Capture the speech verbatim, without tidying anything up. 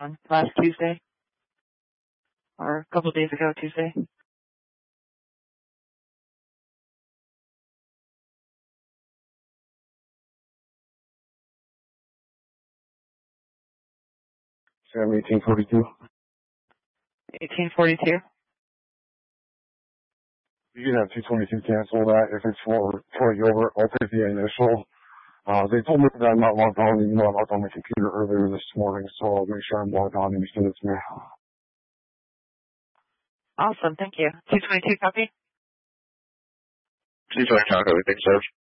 on last Tuesday, or a couple of days ago Tuesday. Sam, eighteen forty-two. eighteen forty-two. You can have two twenty-two cancel that. If it's for Troy Gilbert, I'll take the initial. Uh, they told me that I'm not logged on, even though I logged on my computer earlier this morning, so I'll make sure I'm logged on and you send it to me. Awesome, thank you. two twenty-two copy? two twenty-two copy, thanks, Serge.